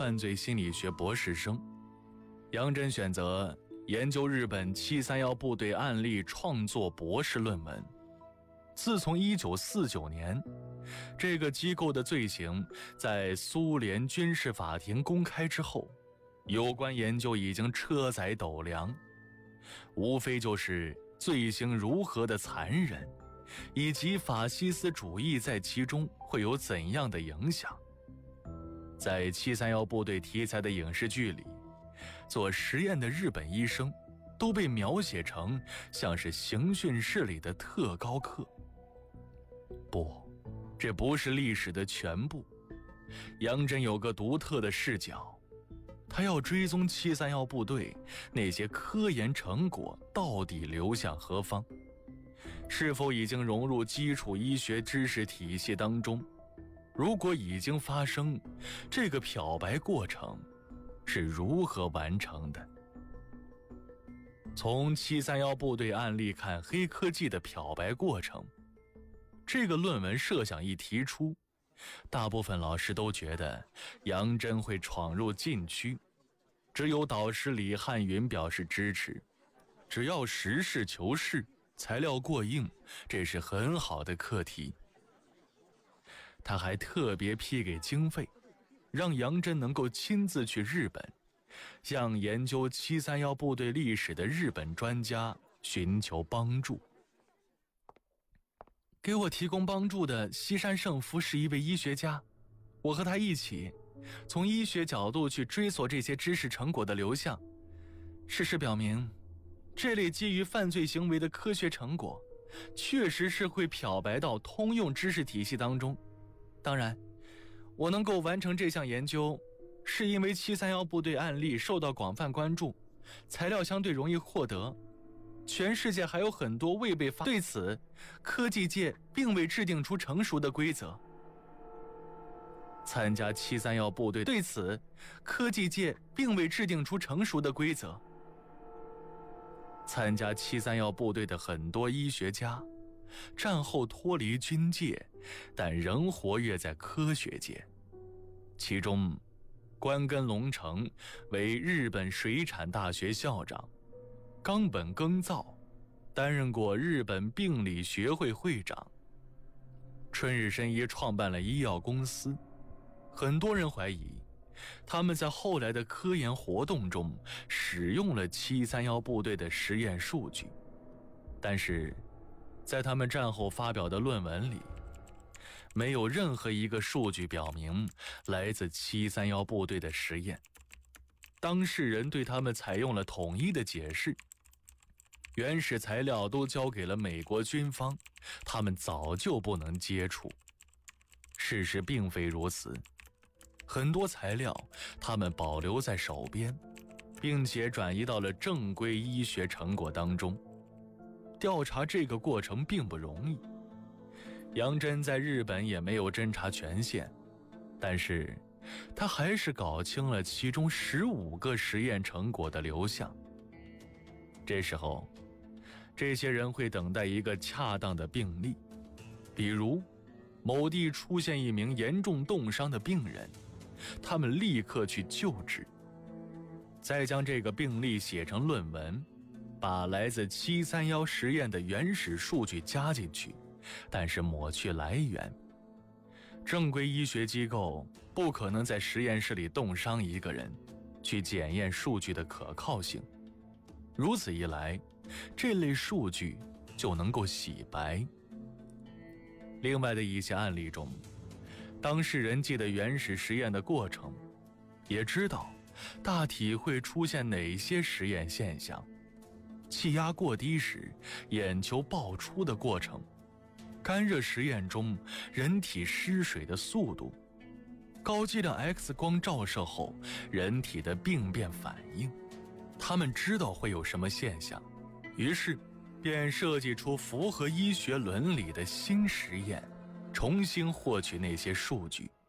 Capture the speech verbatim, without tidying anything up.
犯罪心理学博士生。杨真选择研究日本七三一部队案例创作博士论文。自从一九四九年，这个机构的罪行在苏联军事法庭公开之后，有关研究已经车载斗量，无非就是罪行如何的残忍，以及法西斯主义在其中会有怎样的影响。在七三一部队题材的影视剧里，做实验的日本医生都被描写成像是刑讯室里的特高课。不，这不是历史的全部。杨真有个独特的视角，他要追踪七三一部队那些科研成果到底流向何方，是否已经融入基础医学知识体系当中。如果已经发生，这个漂白过程是如何完成的？从七三一部队案例看黑科技的漂白过程，这个论文设想一提出，大部分老师都觉得杨真会闯入禁区，只有导师李汉云表示支持，只要实事求是，材料过硬，这是很好的课题。他还特别批给经费，让杨真能够亲自去日本，向研究七三一部队历史的日本专家寻求帮助。给我提供帮助的西山胜夫是一位医学家，我和他一起从医学角度去追索这些知识成果的流向。事实表明，这类基于犯罪行为的科学成果确实是会漂白到通用知识体系当中。当然，我能够完成这项研究，是因为七三一部队案例受到广泛关注，材料相对容易获得，全世界还有很多未被发。对此，科技界并未制定出成熟的规则。参加七三一部队对此，科技界并未制定出成熟的规则。参加七三一部队的很多医学家，战后脱离军界，但仍活跃在科学界。其中，关根隆成为日本水产大学校长，冈本耕造担任过日本病理学会会长，春日伸一创办了医药公司。很多人怀疑，他们在后来的科研活动中使用了七三一部队的实验数据，但是在他们战后发表的论文里，没有任何一个数据表明来自七三一部队的实验。当事人对他们采用了统一的解释，原始材料都交给了美国军方，他们早就不能接触。事实并非如此，很多材料他们保留在手边，并且转移到了正规医学成果当中。调查这个过程并不容易，杨真在日本也没有侦查权限，但是他还是搞清了其中十五个实验成果的流向。这时候，这些人会等待一个恰当的病例，比如某地出现一名严重冻伤的病人，他们立刻去救治，再将这个病例写成论文，把来自七三一实验的原始数据加进去，但是抹去来源。正规医学机构不可能在实验室里冻伤一个人，去检验数据的可靠性。如此一来，这类数据就能够洗白。另外的一些案例中，当事人记得原始实验的过程，也知道大体会出现哪些实验现象。气压过低时眼球爆出的过程，干热实验中人体失水的速度，高剂量 X 光照射后人体的病变反应，他们知道会有什么现象，于是便设计出符合医学伦理的新实验，重新获取那些数据。